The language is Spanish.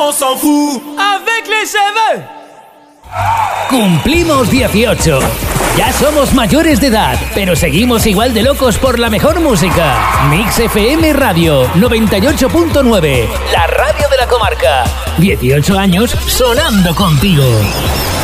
on s'en fout. Avec les cheveux. Cumplimos 18. Ya somos mayores de edad, pero seguimos igual de locos por la mejor música. Mix FM Radio 98.9, la radio de la comarca. 18 años sonando contigo.